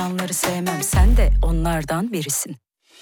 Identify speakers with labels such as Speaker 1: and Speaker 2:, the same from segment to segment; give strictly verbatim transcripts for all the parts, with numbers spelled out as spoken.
Speaker 1: insanları sevmem, sen de onlardan birisin.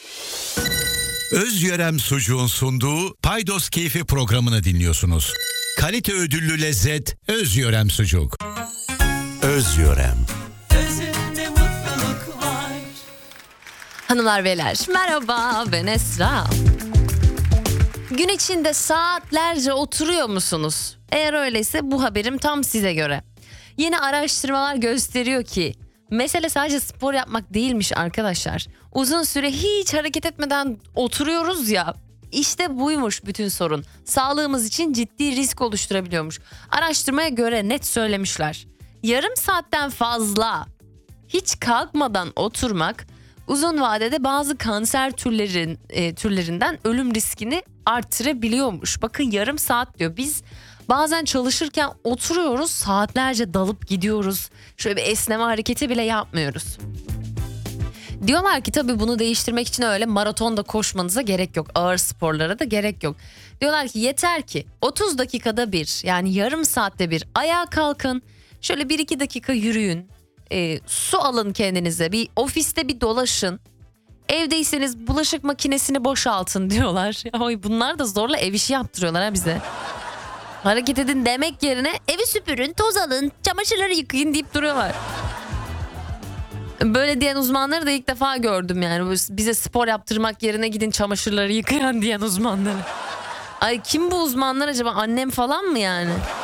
Speaker 2: Özyörem Sucuğun sunduğu Paydos Keyfi programını dinliyorsunuz. Kalite ödüllü lezzet Özyörem Sucuk. Özyörem.
Speaker 3: Özünde mutluluk var.
Speaker 4: Hanımlar beyler merhaba, ben Esra. Gün içinde saatlerce oturuyor musunuz? Eğer öyleyse bu haberim tam size göre. Yeni araştırmalar gösteriyor ki mesele sadece spor yapmak değilmiş arkadaşlar. Uzun süre hiç hareket etmeden oturuyoruz ya. İşte buymuş bütün sorun. Sağlığımız için ciddi risk oluşturabiliyormuş. Araştırmaya göre net söylemişler. Yarım saatten fazla hiç kalkmadan oturmak uzun vadede bazı kanser türlerin e, türlerinden ölüm riskini artırabiliyormuş. Bakın yarım saat diyor. Biz bazen çalışırken oturuyoruz, saatlerce dalıp gidiyoruz. Şöyle bir esneme hareketi bile yapmıyoruz. Diyorlar ki tabii bunu değiştirmek için öyle maratonda koşmanıza gerek yok. Ağır sporlara da gerek yok. Diyorlar ki yeter ki otuz dakikada bir, yani yarım saatte bir ayağa kalkın. Şöyle bir iki dakika yürüyün. E, su alın kendinize. Bir ofiste bir dolaşın. Evdeyseniz bulaşık makinesini boşaltın diyorlar. Ay bunlar da zorla ev işi yaptırıyorlar ha bize. Hareket edin demek yerine evi süpürün, toz alın, çamaşırları yıkayın deyip duruyorlar. Böyle diyen uzmanları da ilk defa gördüm yani. Bize spor yaptırmak yerine gidin çamaşırları yıkayan diyen uzmanları. Ay kim bu uzmanlar acaba? Annem falan mı yani?